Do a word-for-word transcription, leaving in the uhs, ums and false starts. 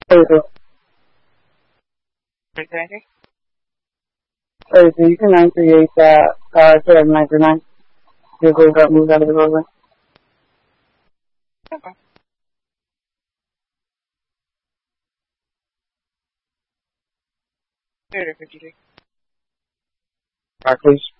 thirty-two. thirty-two. thirty-two. You can nine three eight that car to nine three nine. Vehicle got moved out of the roadway. Okay. thirty fifty-three. Car, please.